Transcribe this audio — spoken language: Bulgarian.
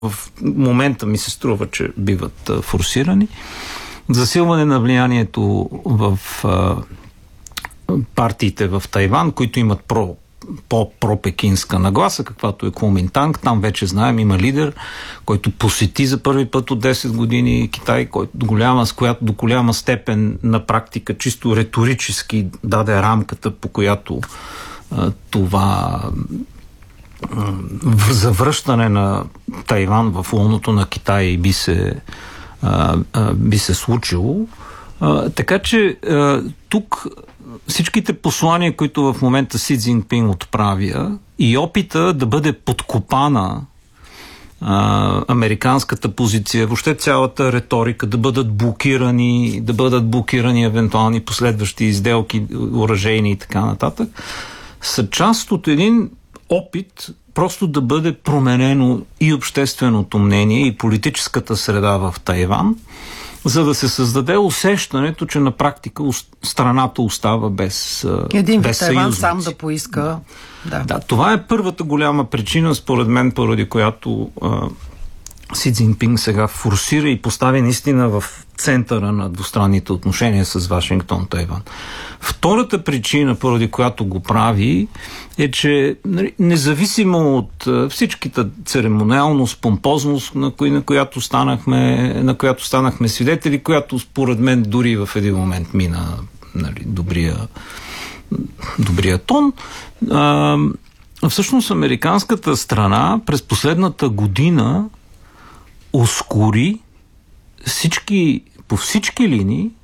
в момента ми се струва, че биват форсирани. Засилване на влиянието в партиите в Тайван, които имат по-пропекинска нагласа, каквато е Куоминтанг. Там вече знаем, има лидер, който посети за първи път от 10 години Китай, който с която до голяма степен на практика чисто риторически даде рамката, по която това завръщане на Тайван в лоното на Китай би се случило. Така че тук всичките послания, които в момента Си Цзинпин отправя и опита да бъде подкопана американската позиция, въобще цялата риторика, да бъдат блокирани евентуални последващи изделки, оръжейни и така нататък, са част от един опит просто да бъде променено и общественото мнение, и политическата среда в Тайван, за да се създаде усещането, че на практика страната остава без един без Тайван сам да поиска. Да, това е първата голяма причина, според мен, поради която Си Цзинпин сега форсира и поставя наистина в центъра на двустранните отношения с Вашингтон, Тайван. Втората причина, поради която го прави, е, че независимо от всичките церемониалност, помпозност, на която станахме свидетели, която според мен дори в един момент мина добрия тон, всъщност американската страна през последната година ускори по всички линии